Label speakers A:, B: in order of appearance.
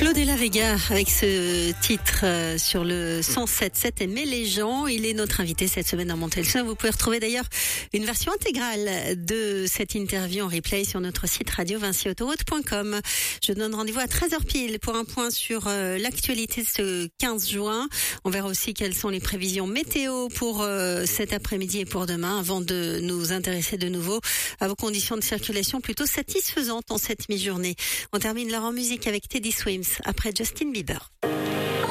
A: Claudella Vega avec ce titre sur le 107.7 Aimer les gens. Il est notre invité cette semaine dans Montelson. Vous pouvez retrouver d'ailleurs une version intégrale de cette interview en replay sur notre site radio-vinci-autoroute.com. Je donne rendez-vous à 13h pile pour un point sur l'actualité de ce 15 juin. On verra aussi quelles sont les prévisions météo pour cet après-midi et pour demain avant de nous intéresser de nouveau à vos conditions de circulation plutôt satisfaisantes en cette mi-journée. On termine l'heure en musique avec Teddy Swims après Justin Bieber.